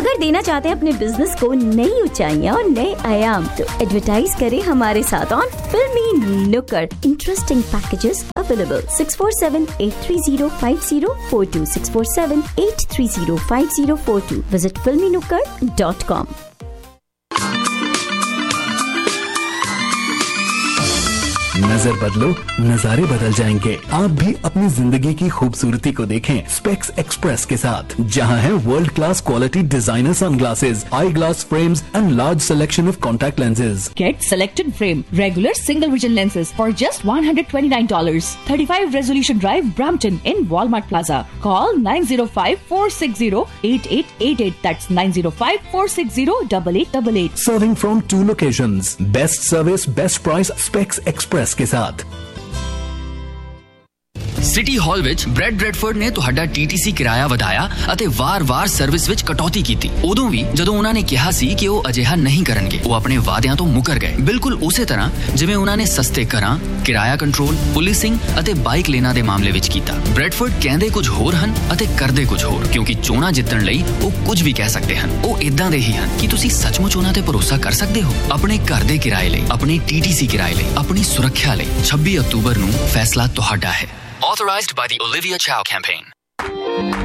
अगर देना चाहते हैं अपने बिजनेस को नई ऊंचाइयां और नए आयाम, तो एडवर्टाइज करें हमारे साथ ऑन फिल्मी नुक्कड़। Interesting packages available 6478305042 6478305042। Visit filmynukkad.com। नजर बदलो, नजारे बदल जाएंगे। आप भी अपनी जिंदगी की खूबसूरती को देखें स्पेक्स एक्सप्रेस के साथ, जहां है world class quality designer sunglasses, I glass frames and large selection of contact lenses. Get selected frame, regular single vision lenses for just $129. 35 Resolution Drive, Brampton in Walmart Plaza. Call 905-460-8888. That's 905-460-8888. Serving from 2 locations. Best service, best price, Specs Express के साथ। City ਹਾਲ ਵਿੱਚ Bradford ਨੇ ਤੁਹਾਡਾ TTC ਕਿਰਾਇਆ ਵਧਾਇਆ ਅਤੇ ਵਾਰ-ਵਾਰ service ਵਿੱਚ ਕਟੌਤੀ ਕੀਤੀ। ਉਦੋਂ ਵੀ ਜਦੋਂ ਉਹਨਾਂ ਨੇ ਕਿਹਾ ਸੀ ਕਿ ਉਹ ਅਜਿਹਾ ਨਹੀਂ ਕਰਨਗੇ, ਉਹ ਆਪਣੇ ਵਾਅਦਿਆਂ ਤੋਂ ਮੁੱਕਰ ਗਏ। ਬਿਲਕੁਲ ਉਸੇ ਤਰ੍ਹਾਂ ਜਿਵੇਂ ਉਹਨਾਂ ਨੇ ਸਸਤੇ ਘਰਾਂ, ਕਿਰਾਇਆ ਕੰਟਰੋਲ, ਪੁਲਿਸਿੰਗ ਅਤੇ ਬਾਈਕ ਲੇਨਾਂ ਦੇ ਮਾਮਲੇ ਵਿੱਚ ਕੀਤਾ। ਬ੍ਰੈਡਫੋਰਡ ਕਹਿੰਦੇ ਕੁਝ ਹੋਰ ਹਨ ਅਤੇ ਕਰਦੇ ਕੁਝ ਹੋਰ, ਕਿਉਂਕਿ ਚੋਣਾਂ ਜਿੱਤਣ ਲਈ ਉਹ ਕੁਝ ਵੀ ਕਹਿ ਸਕਦੇ ਹਨ। ਉਹ ਇਦਾਂ ਦੇ ਹੀ ਹਨ ਕਿ ਤੁਸੀਂ ਸੱਚਮੁੱਚ ਉਹਨਾਂ ਤੇ ਭਰੋਸਾ ਕਰ ਸਕਦੇ ਹੋ। ਆਪਣੇ ਘਰ ਦੇ ਕਿਰਾਏ ਲਈ, ਆਪਣੇ TTC ਕਿਰਾਏ ਲਈ, ਆਪਣੀ ਸੁਰੱਖਿਆ ਲਈ 26 ਅਕਤੂਬਰ ਨੂੰ ਫੈਸਲਾ ਤੁਹਾਡਾ ਹੈ। Authorized by the Olivia Chow campaign.